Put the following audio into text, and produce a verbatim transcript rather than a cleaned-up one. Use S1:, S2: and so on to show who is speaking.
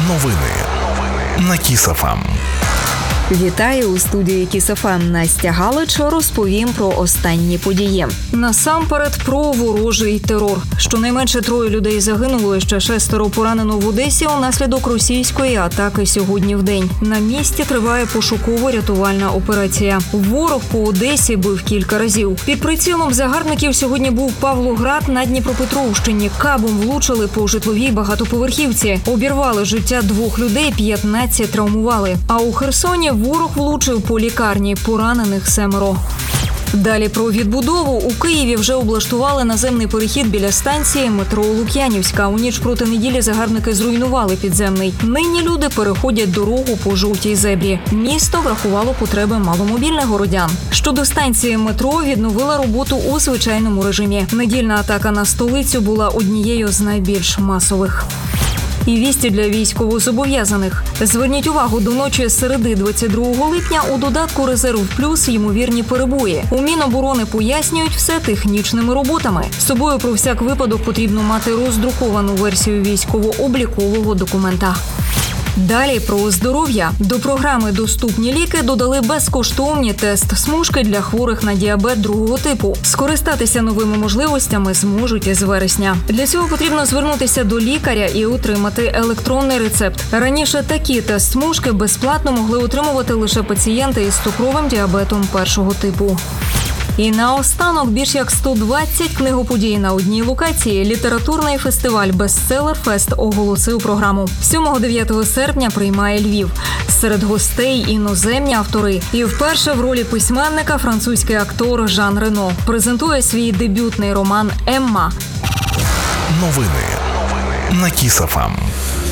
S1: Новини на Кіс еф ем.
S2: Вітаю у студії Кіс еф ем. Настя Галич. Розповім про останні події. Насамперед про ворожий терор. Щонайменше троє людей загинуло, ще шестеро поранено в Одесі унаслідок російської атаки сьогодні вдень. На місці триває пошуково-рятувальна операція. Ворог по Одесі бив кілька разів. Під прицілом загарбників сьогодні був Павлоград на Дніпропетровщині. Кабом влучили по житловій багатоповерхівці. Обірвали життя двох людей, п'ятнадцять травмували. А у Херсоні ворог влучив по лікарні, поранених семеро. Далі про відбудову. У Києві вже облаштували наземний перехід біля станції метро Лук'янівська. У ніч проти неділі загарбники зруйнували підземний. Нині люди переходять дорогу по жовтій зебрі. Місто врахувало потреби маломобільних городян. Щодо станції метро, відновила роботу у звичайному режимі. Недільна атака на столицю була однією з найбільш масових. І вісті для військовозобов'язаних. Зверніть увагу, до ночі з середи двадцять другого липня у додатку «Резерв Плюс» ймовірні перебої. У Міноборони пояснюють все технічними роботами. З собою про всяк випадок потрібно мати роздруковану версію військово-облікового документа. Далі про здоров'я. До програми «Доступні ліки» додали безкоштовні тест-смужки для хворих на діабет другого типу. Скористатися новими можливостями зможуть із вересня. Для цього потрібно звернутися до лікаря і отримати електронний рецепт. Раніше такі тест-смужки безплатно могли отримувати лише пацієнти із цукровим діабетом першого типу. І наостанок більш як сто двадцять книгоподій на одній локації. Літературний фестиваль «Бестселер Фест» оголосив програму. сьомого-дев'ятого серпня приймає Львів. Серед гостей іноземні автори. І вперше в ролі письменника французький актор Жан Рено презентує свій дебютний роман «Емма».
S1: Новини на Кіс еф ем.